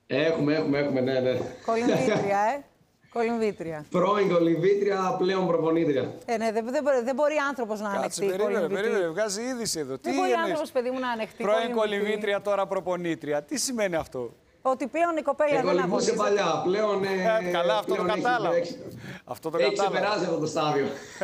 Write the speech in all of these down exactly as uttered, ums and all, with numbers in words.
Έχουμε, έχουμε, έχουμε, ναι, ναι. Κολυμβήτρια, ε. Κολυμβήτρια. Πρώην κολυμβήτρια, πλέον προπονήτρια. Ε, ναι, δεν, δεν, μπορεί, δεν μπορεί άνθρωπος να ανεχτεί. Περίμενε, περίμενε, βγάζει είδηση εδώ. Δεν Τι μπορεί εννοείς? άνθρωπος, παιδί μου, να ανεχτεί. Πρώην κολυμβήτρια, τώρα προπονήτρια. Τι σημαίνει αυτό? Ότι πλέον η κοπέλα Ε, δεν κολυμβούσε αγωνίζεται. παλιά, πλέον. Ε, Ε, καλά, αυτό το πλέον κατάλαβα. Έχει, Αυτό το έχει κατάλαβα. ξεπεράσει αυτό το στάδιο.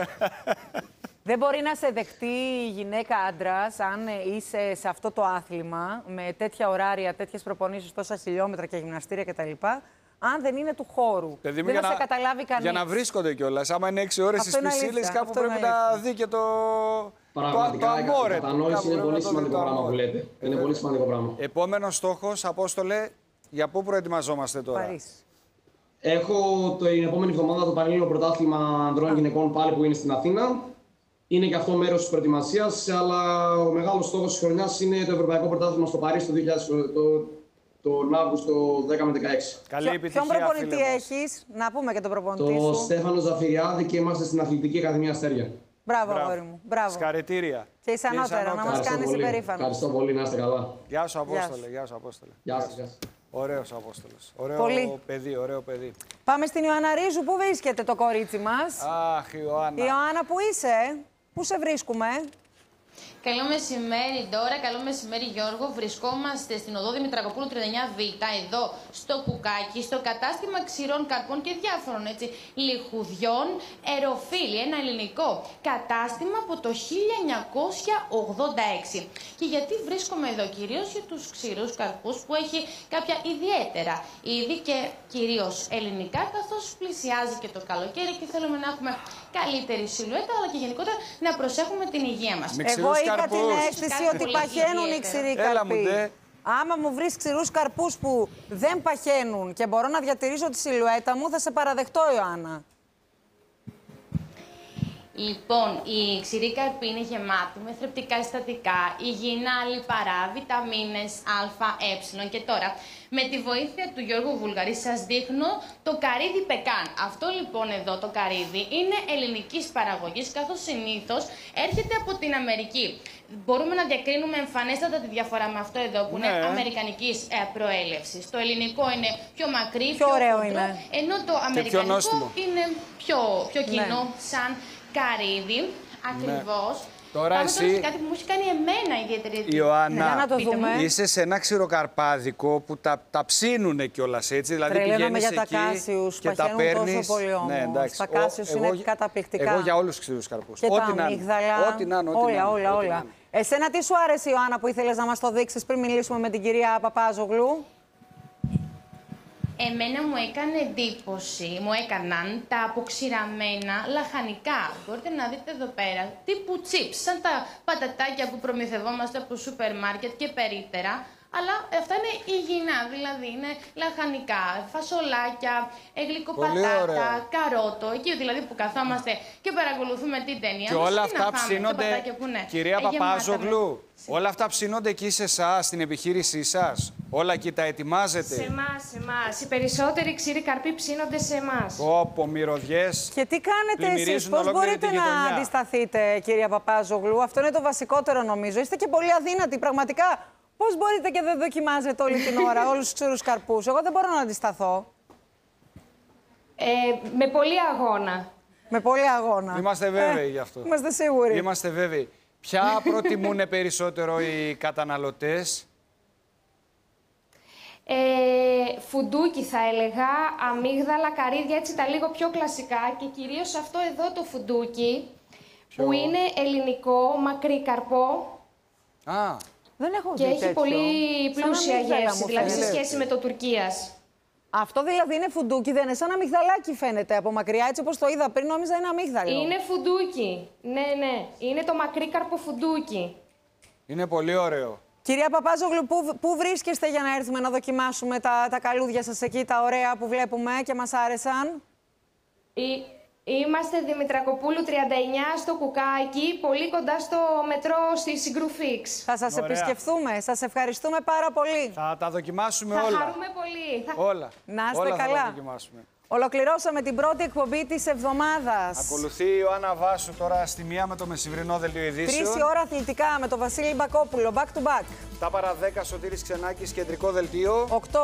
Δεν μπορεί να σε δεχτεί γυναίκα άντρας αν είσαι σε αυτό το άθλημα με τέτοια ωράρια, τέτοιες προπονήσεις, τόσα χιλιόμετρα και γυμναστήρια κτλ. Αν δεν είναι του χώρου. Παιδί μου, δεν για θα σε να- καταλάβει κανείς. Για να βρίσκονται κιόλας. Άμα είναι έξι ώρες Αυτό στις είναι πισίλες, αλήθεια, κάπου αυτό πρέπει είναι να αλήθεια. δει και το. Πραγματικά, το, το αμόρε. η κατανόηση είναι πολύ σημαντικό πράγμα που λέτε. Είναι πολύ σημαντικό πράγμα. Επόμενος στόχος, Απόστολε, για πού προετοιμαζόμαστε τώρα? Παρίσι. Έχω την επόμενη εβδομάδα το Πανελλήνιο Πρωτάθλημα Ανδρών Γυναικών πάλι που είναι στην Αθήνα. Είναι και αυτό μέρος της προετοιμασίας, αλλά ο μεγάλος στόχος της χρονιάς είναι το Ευρωπαϊκό Πρωτάθλημα στο Παρίσι το δύο χιλιάδες είκοσι, το, τον Αύγουστο δέκα με δεκαέξι. Καλή Ποιο- επιτυχία, Ποιον προπονητή φίλε μας. έχεις, να πούμε και τον προπονητή Το σου. Στέφανο Ζαφυριάδη και είμαστε στην Αθλητική Ακαδημία Αστέρια. Μπράβο, Μπράβο. αγόρι μου. Μπράβο. Συγχαρητήρια. Και εις ανώτερα, να μας Ευχαριστώ κάνεις πολύ. υπερήφανο. Ευχαριστώ πολύ, να είστε καλά. Γεια σου, Γεια Απόστολε. σου. Γεια σου, Απόστολε. Γεια σας. Γεια σας. Ωραίος ο Απόστολος. Ωραίο Πολύ. παιδί, ωραίο παιδί. Πάμε στην Ιωάννα Ρίζου. Πού βρίσκεται το κορίτσι μας? Αχ, Ιωάννα. Ιωάννα, πού είσαι? Πού σε βρίσκουμε? Καλό μεσημέρι, Ντόρα. Καλό μεσημέρι, Γιώργο. Βρισκόμαστε στην οδό Δημητρακοπούλου τριάντα εννιά Β, εδώ στο Κουκάκι, στο κατάστημα ξηρών καρπών και διάφορων έτσι λιχουδιών. Εροφίλη, ένα ελληνικό κατάστημα από το χίλια εννιακόσια ογδόντα έξι. Και γιατί βρίσκομαι εδώ? Κυρίως για τους ξηρούς καρπούς που έχει κάποια ιδιαίτερα είδη και κυρίως ελληνικά, καθώς πλησιάζει και το καλοκαίρι και θέλουμε να έχουμε καλύτερη σιλουέτα, αλλά και γενικότερα να προσέχουμε την υγεία μας. Με Εγώ ξηρούς είχα την καρπούς. αίσθηση Κάτι ότι πολύ παχαίνουν οι ιδιαίτερο. ξηροί Έλα μου, καρποί. ντε. Άμα μου βρεις ξηρούς καρπούς που δεν παχαίνουν και μπορώ να διατηρήσω τη σιλουέτα μου, θα σε παραδεχτώ, Ιωάννα. Λοιπόν, η ξηρή καρπή είναι γεμάτη με θρεπτικά συστατικά, υγιεινά λιπαρά, βιταμίνες Α, Ε. Και τώρα, με τη βοήθεια του Γιώργου Βουλγαρή, σας δείχνω το καρύδι πεκάν. Αυτό λοιπόν εδώ το καρύδι είναι ελληνικής παραγωγής, καθώς συνήθως έρχεται από την Αμερική. Μπορούμε να διακρίνουμε εμφανέστατα τη διαφορά με αυτό εδώ που Ναι. είναι αμερικανικής ε, προέλευσης. Το ελληνικό είναι πιο μακρύ, Πιο ωραίο χοντρό, είναι. ενώ το αμερικανικό νόστιμο. είναι πιο, πιο κοινό, Ναι. σαν καρύδι, ακριβώς. Τώρα Πάμε εσύ- τώρα σε κάτι που μου έχει κάνει εμένα ιδιαίτερη εντύπωση. Ιωάννα, Ναι, να το Πείτε μου. δούμε. είσαι σε ένα ξηροκαρπάδικο που τα, τα ψήνουνε κιόλας έτσι. Δηλαδή Τρελαίνομαι πηγαίνεις για τα εκεί κάσιους, και τα παχαίνουν παίρνεις. τόσο πολύ όμως. Ναι, εντάξει. Τα Ο- κάσιους είναι εγώ- καταπληκτικά. Εγώ για όλους τους ξηρούς καρπούς. Και Ό,τι τα να είναι. αμύγδαλα. Ό,τι να είναι, ό,τι να όλα, είναι, όλα, ό,τι να όλα. είναι. Εσένα τι σου άρεσε, Ιωάννα, που ήθελες να μας το δείξεις πριν μιλήσουμε με την κυρία Παπάζογλου? Εμένα μου έκανε εντύπωση, μου έκαναν τα αποξηραμένα λαχανικά. Μπορείτε να δείτε εδώ πέρα, τύπου chips, σαν τα πατατάκια που προμηθευόμαστε από σούπερ μάρκετ και περίπτερα. Αλλά αυτά είναι υγιεινά, δηλαδή είναι λαχανικά, φασολάκια, Πολύ γλυκοπατάτα, ωραία. καρότο. Εκεί δηλαδή που καθόμαστε και παρακολουθούμε την ταινία. Και μας, όλα τι να αυτά φάμε, τα ψήνονται, πατάκια που είναι, κυρία ε, γεμάτα με- Παπάζογλου, όλα αυτά ψήνονται εκεί σε εσάς, στην επιχείρησή σας. Όλα εκεί τα ετοιμάζετε. Σε εμάς, σε εμάς. Οι περισσότεροι ξηροί καρποί ψήνονται σε εμάς. Πω, μυρωδιές. Και τι κάνετε εσείς, Πλημμυρίζουν πώς ολόκληρη μπορείτε τη να γειτονιά. αντισταθείτε, κυρία Παπάζογλου? Αυτό είναι το βασικότερο νομίζω. Είστε και πολύ αδύνατοι, πραγματικά. Πώς μπορείτε και δεν δοκιμάζετε όλη την ώρα όλους τους ξηρούς καρπούς? Εγώ δεν μπορώ να αντισταθώ. Ε, με πολύ αγώνα. Με πολύ αγώνα. Είμαστε βέβαιοι γι' αυτό. Είμαστε σίγουροι. Είμαστε βέβαιοι. Ποια προτιμούν περισσότερο οι καταναλωτές? Ε, φουντούκι θα έλεγα, αμύγδαλα, καρύδια, έτσι τα λίγο πιο κλασικά και κυρίως αυτό εδώ το φουντούκι που είναι ελληνικό, μακρύ καρπό Α, Δεν έχω και δει έχει τέτοιο. πολύ Σαν πλούσια αμύγδαλα γεύση, μου δηλαδή σε φαίνεται. σχέση με το Τουρκίας. Αυτό δηλαδή είναι φουντούκι, δεν είναι σαν αμυγδαλάκι φαίνεται από μακριά, έτσι όπως το είδα πριν, νόμιζα είναι αμύγδαλο. Είναι φουντούκι, ναι, ναι, είναι το μακρύ καρπο φουντούκι. είναι πολύ ωραίο. Κυρία Παπάζογλου, πού, πού βρίσκεστε για να έρθουμε να δοκιμάσουμε τα, τα καλούδια σας εκεί, τα ωραία που βλέπουμε και μας άρεσαν? Ή- Είμαστε Δημητρακοπούλου τριάντα εννιά στο Κουκάκι, πολύ κοντά στο μετρό στη Συγκρουφίξ. Θα σας Ωραία. επισκεφθούμε, σας ευχαριστούμε πάρα πολύ. Θα τα δοκιμάσουμε Θα όλα. χαρούμε πολύ. Θα... Όλα. Να είστε όλα καλά. Θα τα δοκιμάσουμε. Ολοκληρώσαμε την πρώτη εκπομπή της εβδομάδας. Ακολουθεί η Ιωάννα Βάσου τώρα στη μία με το μεσημβρινό δελτίο ειδήσεων. Τρεις η ώρα αθλητικά με τον Βασίλη Μπακόπουλο, back to back. Τα παρά δέκα Σωτήρης Ξενάκης, κεντρικό δελτίο. οκτώ